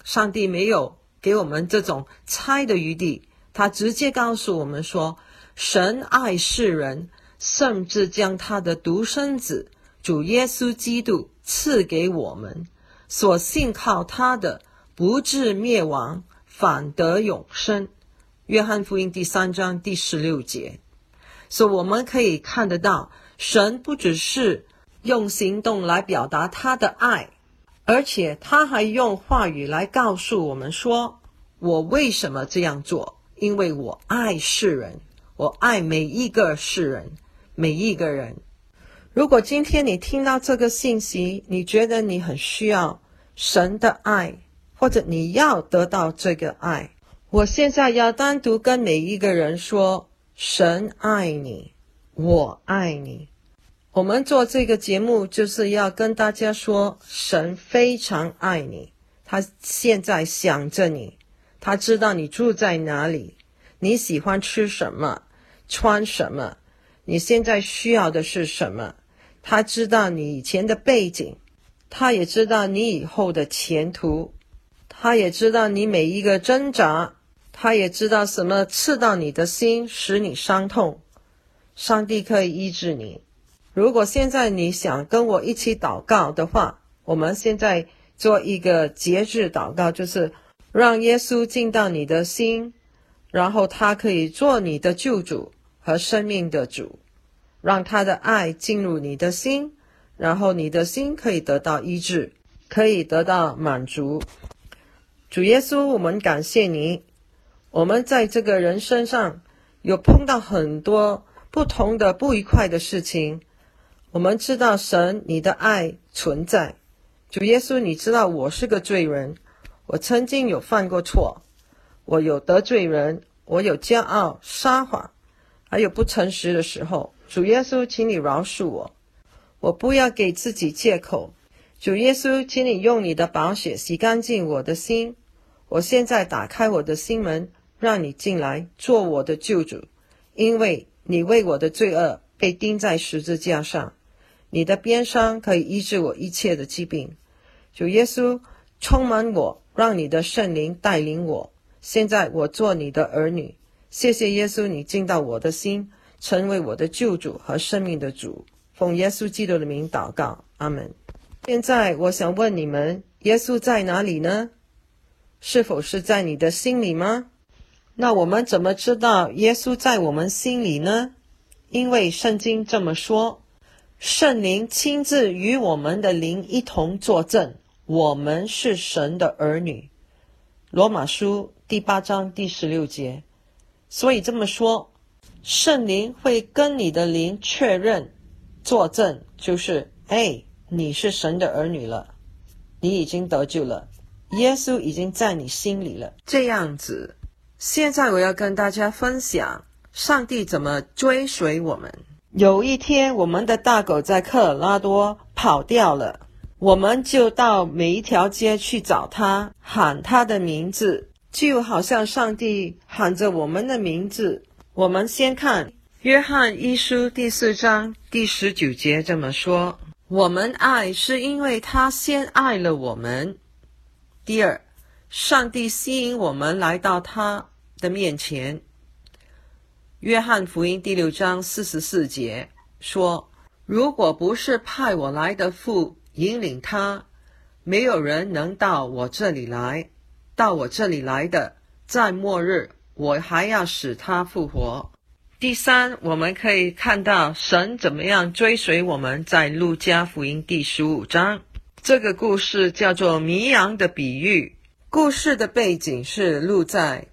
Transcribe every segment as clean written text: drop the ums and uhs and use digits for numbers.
上帝没有给我们这种猜的余地，他直接告诉我们说，神爱世人，甚至将他的独生子主耶稣基督赐给我们，所信靠他的不至灭亡，反得永生。约翰福音第3章第16节。所以我们可以看得到，神不只是用行动来表达他的爱，而且他还用话语来告诉我们说，我为什么这样做？因为我爱世人，我爱每一个世人，每一个人。如果今天你听到这个信息，你觉得你很需要神的爱，或者你要得到这个爱，我现在要单独跟每一个人说，神爱你，我爱你。我们做这个节目就是要跟大家说，神非常爱你，他现在想着你，他知道你住在哪里，你喜欢吃什么，穿什么，你现在需要的是什么，他知道你以前的背景，他也知道你以后的前途，他也知道你每一个挣扎，他也知道什么刺到你的心，使你伤痛。上帝可以医治你。如果现在你想跟我一起祷告的话，我们现在做一个节制祷告，就是让耶稣进到你的心，然后他可以做你的救主和生命的主，让他的爱进入你的心，然后你的心可以得到医治，可以得到满足。主耶稣，我们感谢你，我们在这个人身上有碰到很多不同的不愉快的事情，我们知道神你的爱存在。主耶稣，你知道我是个罪人，我曾经有犯过错，我有得罪人，我有骄傲、撒谎，还有不诚实的时候。主耶稣，请你饶恕我，我不要给自己借口。主耶稣，请你用你的宝血洗干净我的心，我现在打开我的心门，让你进来做我的救主，因为你为我的罪恶被钉在十字架上，你的鞭伤可以医治我一切的疾病。主耶稣，充满我，让你的圣灵带领我，现在我做你的儿女。谢谢耶稣，你进到我的心，成为我的救主和生命的主。奉耶稣基督的名祷告，阿们。现在我想问你们，耶稣在哪里呢？是否是在你的心里吗？那我们怎么知道耶稣在我们心里呢？因为圣经这么说，圣灵亲自与我们的灵一同作证，我们是神的儿女。罗马书第8章第16节。所以这么说，圣灵会跟你的灵确认作证，就是你是神的儿女了，你已经得救了，耶稣已经在你心里了。这样子，现在我要跟大家分享上帝怎么追随我们。有一天，我们的大狗在科尔拉多跑掉了，我们就到每一条街去找它，喊它的名字，就好像上帝喊着我们的名字。我们先看约翰一书第4章第19节这么说，我们爱是因为他先爱了我们。第二，上帝吸引我们来到他的面前。约翰福音第6章44节说，如果不是派我来的父引领他，没有人能到我这里来。到我这里来的，在末日我还要使他复活。第三，我们可以看到神怎么样追随我们，在路加福音第15章。这个故事叫做迷羊的比喻。故事的背景是录在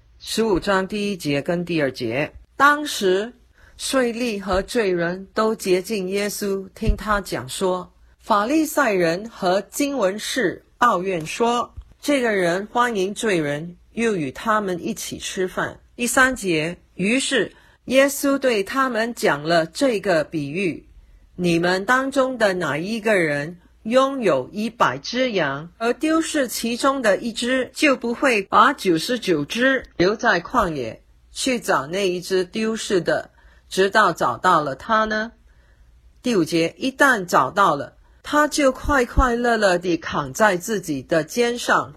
15章第1节跟第2节。当时税吏和罪人都接近耶稣，听他讲说。法利赛人和经文士抱怨说，这个人欢迎罪人，又与他们一起吃饭。第3节，于是耶稣对他们讲了这个比喻，你们当中的哪一个人拥有100只羊，而丢失其中的一只，就不会把99只留在旷野，去找那一只丢失的，直到找到了它呢？第5节，一旦找到了，他就快快乐乐地扛在自己的肩上，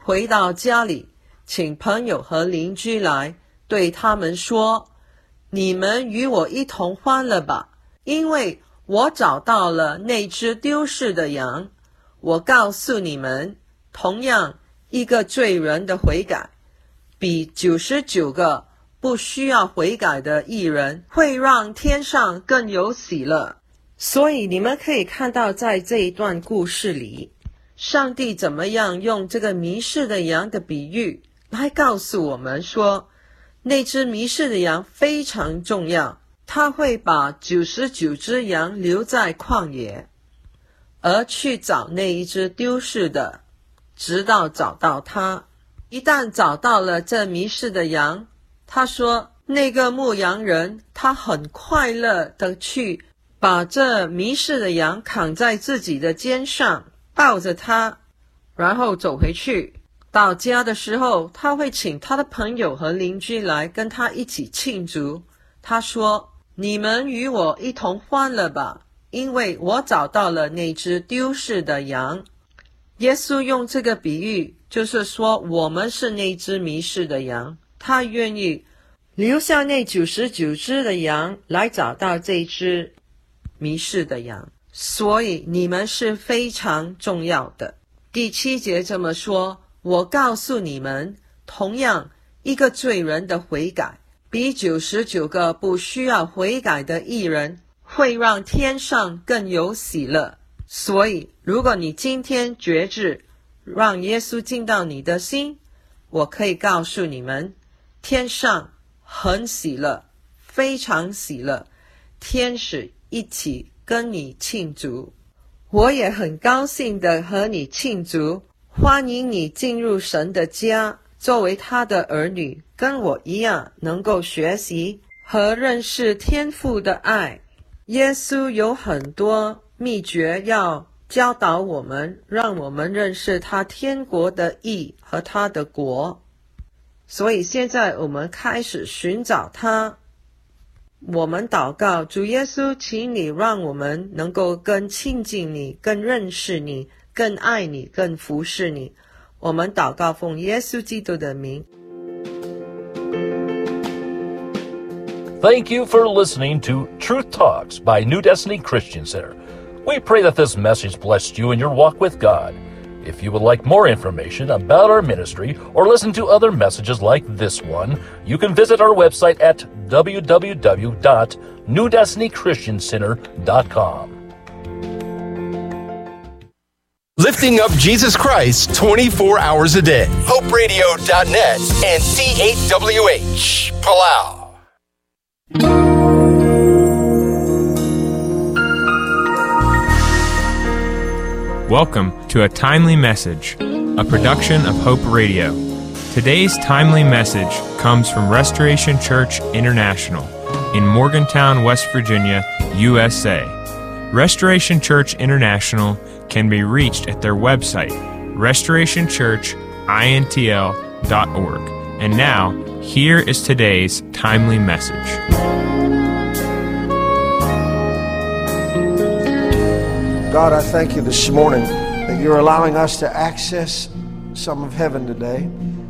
回到家里，请朋友和邻居来，对他们说，你们与我一同欢乐吧，因为我找到了那只丢失的羊。我告诉你们，同样一个罪人的悔改，比99个不需要悔改的义人会让天上更有喜乐。所以你们可以看到，在这一段故事里，上帝怎么样用这个迷失的羊的比喻来告诉我们说，那只迷失的羊非常重要，他会把99只羊留在旷野，而去找那一只丢失的，直到找到它。一旦找到了这迷失的羊，他说那个牧羊人他很快乐的去把这迷失的羊扛在自己的肩上，抱着它，然后走回去。到家的时候，他会请他的朋友和邻居来跟他一起庆祝。他说，你们与我一同欢乐吧，因为我找到了那只丢失的羊。耶稣用这个比喻，就是说我们是那只迷失的羊，他愿意留下那99只的羊来找到这只迷失的羊，所以你们是非常重要的。第7节这么说，我告诉你们，同样一个罪人的悔改，比99个不需要悔改的义人会让天上更有喜乐。所以如果你今天决志让耶稣进到你的心，我可以告诉你们，天上很喜乐，非常喜乐，天使一起跟你庆祝。我也很高兴的和你庆祝，欢迎你进入神的家，作为他的儿女，跟我一样能够学习和认识天父的爱。耶稣有很多秘诀要教导我们，让我们认识他天国的义和他的国。所以现在我们开始寻找他。我们祷告，主耶稣，请你让我们能够更亲近你，更认识你，更爱你，更服侍你。我们祷告奉耶稣基督的名。 Thank you for listening to Truth Talks by New Destiny Christian Center. We pray that this message blessed you in your walk with God. If you would like more information about our ministry or listen to other messages like this one, you can visit our website at www.newdestinychristiancenter.com. Lifting up Jesus Christ 24 hours a day. HopeRadio.net and C8WH, Palau. Welcome to A Timely Message, a production of Hope Radio. Today's timely message comes from Restoration Church International in Morgantown, West Virginia, USA. Restoration Church International can be reached at their website, restorationchurchintl.org. And now, here is today's timely message. God, I thank you this morning that you're allowing us to access some of heaven today.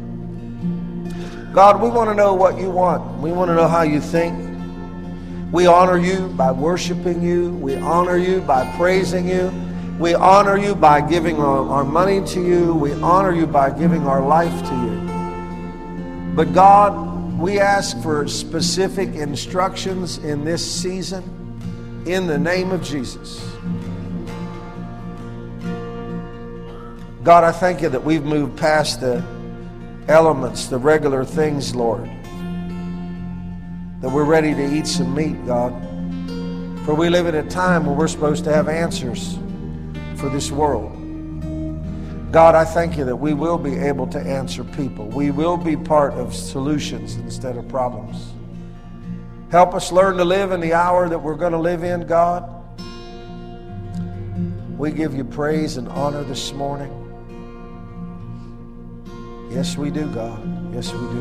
God, we want to know what you want. We want to know how you think. We honor you by worshiping you. We honor you by praising you. We honor you by giving our money to you. We honor you by giving our life to you. But God, we ask for specific instructions in this season in the name of Jesus. God, I thank you that we've moved past the elements, the regular things, Lord. That we're ready to eat some meat, God. For we live in a time where we're supposed to have answers for this world. God, I thank you that we will be able to answer people. We will be part of solutions instead of problems. Help us learn to live in the hour that we're going to live in, God. We give you praise and honor this morning. Yes, we do, God. Yes, we do.